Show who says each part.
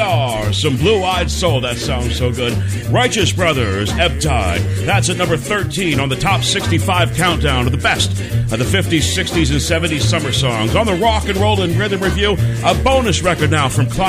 Speaker 1: are some Blue-Eyed Soul. That sounds so good. Righteous Brothers, Ebb Tide. That's at number 13 on the top 65 countdown of the best of the 50s, 60s, and 70s summer songs. On the Rock and Roll and Rhythm Review, a bonus record now from Clive